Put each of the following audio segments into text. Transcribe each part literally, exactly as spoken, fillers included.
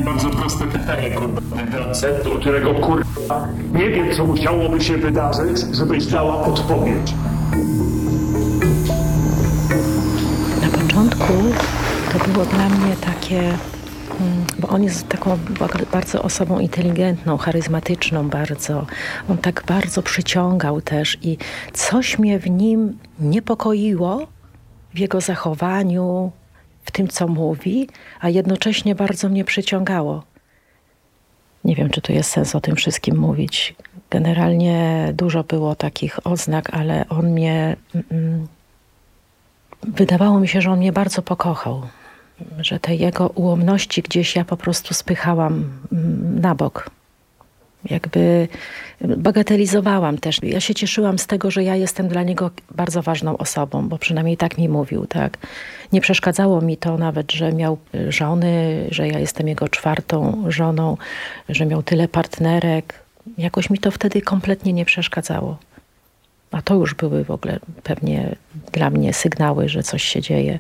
bardzo proste pytanie, kurwa, do którego kurwa nie wiem, co musiałoby się wydarzyć, żebyś dała odpowiedź. Na początku to było dla mnie takie, bo on jest taką bardzo osobą inteligentną, charyzmatyczną bardzo. On tak bardzo przyciągał też i coś mnie w nim niepokoiło, w jego zachowaniu, w tym, co mówi, a jednocześnie bardzo mnie przyciągało. Nie wiem, czy tu jest sens o tym wszystkim mówić. Generalnie dużo było takich oznak, ale on mnie... Mm, wydawało mi się, że on mnie bardzo pokochał. Że te jego ułomności gdzieś ja po prostu spychałam mm, na bok. Jakby bagatelizowałam też. Ja się cieszyłam z tego, że ja jestem dla niego bardzo ważną osobą, bo przynajmniej tak mi mówił, tak. Nie przeszkadzało mi to nawet, że miał żony, że ja jestem jego czwartą żoną, że miał tyle partnerek. Jakoś mi to wtedy kompletnie nie przeszkadzało. A to już były w ogóle pewnie dla mnie sygnały, że coś się dzieje.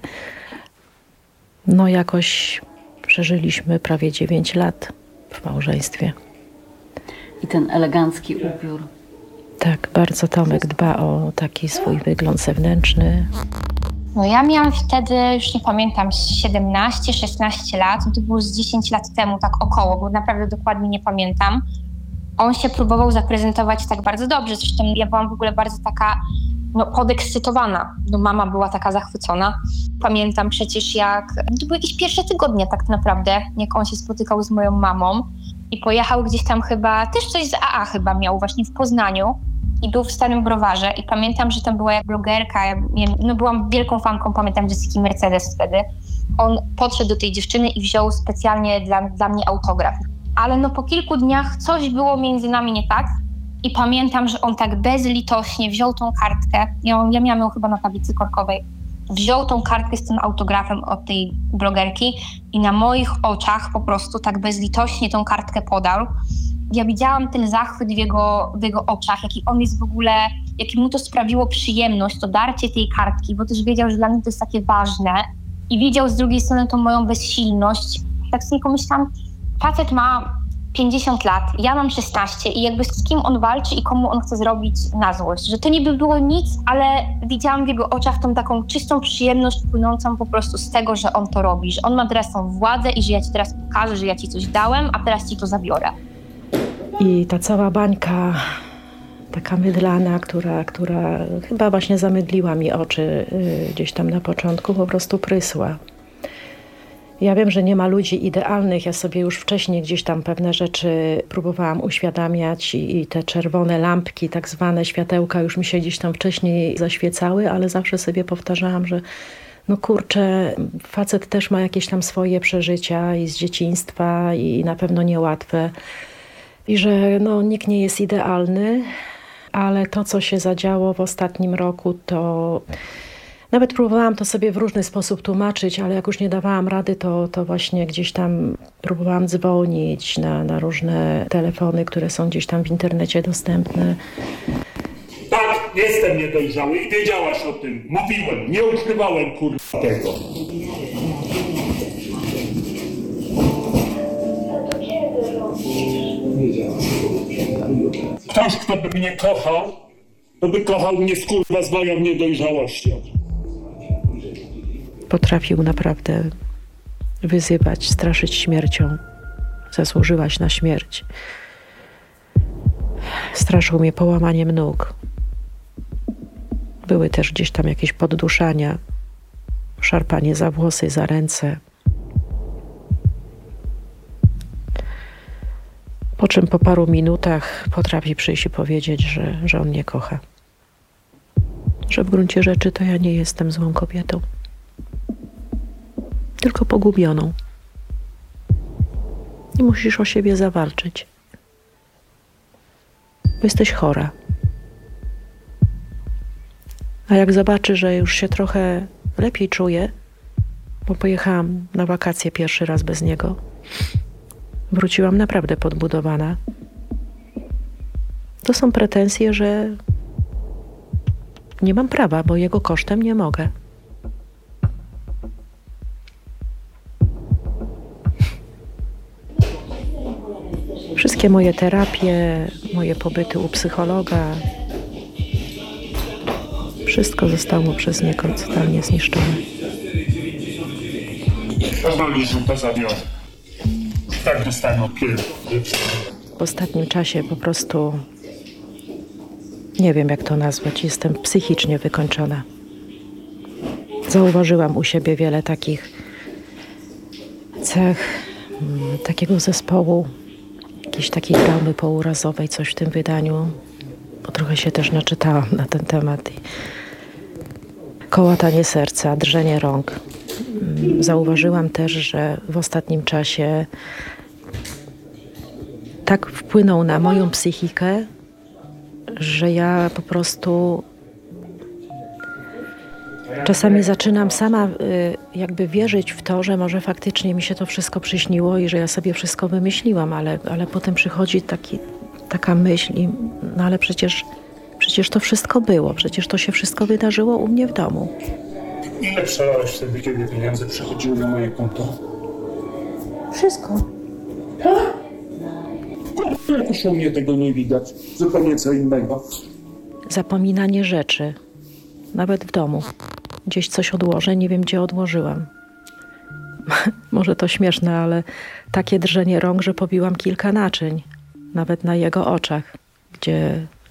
No jakoś przeżyliśmy prawie dziewięć lat w małżeństwie. I ten elegancki ubiór. Tak, bardzo Tomek dba o taki swój wygląd zewnętrzny. No ja miałam wtedy, już nie pamiętam, siedemnaście szesnaście lat. To było z dziesięć lat temu, tak około, bo naprawdę dokładnie nie pamiętam. On się próbował zaprezentować tak bardzo dobrze. Zresztą ja byłam w ogóle bardzo taka no, podekscytowana. No, mama była taka zachwycona. Pamiętam przecież jak... To były jakieś pierwsze tygodnie tak naprawdę, jak on się spotykał z moją mamą i pojechał gdzieś tam chyba, też coś z A A chyba miał właśnie w Poznaniu i był w Starym Browarze i pamiętam, że tam była jak blogerka, ja miałem, no byłam wielką fanką, pamiętam Jessiki Mercedes wtedy. On podszedł do tej dziewczyny i wziął specjalnie dla, dla mnie autograf. Ale no po kilku dniach coś było między nami nie tak i pamiętam, że on tak bezlitośnie wziął tą kartkę, ja, ja miałam ją chyba na tablicy korkowej, wziął tą kartkę z tym autografem od tej blogerki i na moich oczach po prostu tak bezlitośnie tą kartkę podał. Ja widziałam ten zachwyt w jego, w jego oczach, jaki on jest w ogóle, jaki mu to sprawiło przyjemność, to darcie tej kartki, bo też wiedział, że dla mnie to jest takie ważne i widział z drugiej strony tą moją bezsilność. Tak sobie pomyślałam, facet ma pięćdziesiąt lat, ja mam szesnaście i jakby z kim on walczy i komu on chce zrobić na złość. Że to nie by było nic, ale widziałam w jego oczach tą taką czystą przyjemność płynącą po prostu z tego, że on to robi. Że on ma teraz tą władzę i że ja ci teraz pokażę, że ja ci coś dałem, a teraz ci to zabiorę. I ta cała bańka taka mydlana, która, która chyba właśnie zamydliła mi oczy yy, gdzieś tam na początku, po prostu prysła. Ja wiem, że nie ma ludzi idealnych. Ja sobie już wcześniej gdzieś tam pewne rzeczy próbowałam uświadamiać i, i te czerwone lampki, tak zwane światełka już mi się gdzieś tam wcześniej zaświecały, ale zawsze sobie powtarzałam, że no kurczę, facet też ma jakieś tam swoje przeżycia i z dzieciństwa i na pewno niełatwe. I że no, nikt nie jest idealny, ale to, co się zadziało w ostatnim roku, to... Nawet próbowałam to sobie w różny sposób tłumaczyć, ale jak już nie dawałam rady, to, to właśnie gdzieś tam próbowałam dzwonić na, na różne telefony, które są gdzieś tam w internecie dostępne. Tak, jestem niedojrzały i wiedziałaś o tym. Mówiłem, nie ukrywałem kurwa tego. Ktoś, kto by mnie kochał, to by kochał mnie kurwa z moją niedojrzałością. Potrafił naprawdę wyzywać, straszyć śmiercią. Zasłużyłaś na śmierć. Straszył mnie połamaniem nóg. Były też gdzieś tam jakieś podduszania, szarpanie za włosy, za ręce. Po czym po paru minutach potrafi przyjść i powiedzieć, że, że on mnie kocha. Że w gruncie rzeczy to ja nie jestem złą kobietą. Tylko pogubioną. I musisz o siebie zawalczyć. Bo jesteś chora. A jak zobaczy, że już się trochę lepiej czuję, bo pojechałam na wakacje pierwszy raz bez niego, wróciłam naprawdę podbudowana, to są pretensje, że nie mam prawa, bo jego kosztem nie mogę. Wszystkie moje terapie, moje pobyty u psychologa, wszystko zostało przez niego totalnie zniszczone. Powoli, że to zabiorę. Tak dostaną pierwszy. W ostatnim czasie po prostu nie wiem, jak to nazwać. Jestem psychicznie wykończona. Zauważyłam u siebie wiele takich cech, m, takiego zespołu, jakiejś takiej traumy pourazowej, coś w tym wydaniu, bo trochę się też naczytałam na ten temat. I kołatanie serca, drżenie rąk. M, Zauważyłam też, że w ostatnim czasie tak wpłynął na moją psychikę, że ja po prostu czasami zaczynam sama y, jakby wierzyć w to, że może faktycznie mi się to wszystko przyśniło i że ja sobie wszystko wymyśliłam, ale, ale potem przychodzi taki, taka myśl, i, no ale przecież, przecież to wszystko było, przecież to się wszystko wydarzyło u mnie w domu. Ile przelałeś wtedy, kiedy pieniądze przychodziły na moje konto? Wszystko. Jakoś u mnie tego nie widać. Zupełnie co innego. Zapominanie rzeczy, nawet w domu. Gdzieś coś odłożę, nie wiem, gdzie odłożyłam. Może to śmieszne, ale takie drżenie rąk, że pobiłam kilka naczyń. Nawet na jego oczach, gdzie